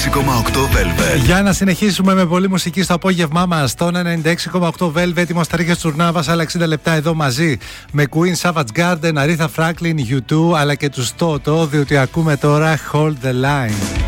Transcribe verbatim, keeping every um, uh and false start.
έξι κόμμα οκτώ Velvet. Για να συνεχίσουμε με πολλή μουσική στο απόγευμά μας. Στον ενενήντα έξι κόμμα οκτώ Velvet, έτοιμος Ταρίχες Τσουρνάβας, άλλα εξήντα λεπτά εδώ μαζί με Queen, Savage Garden, Aretha Franklin, γιου τού, αλλά και τους Toto, διότι ακούμε τώρα Hold the Line.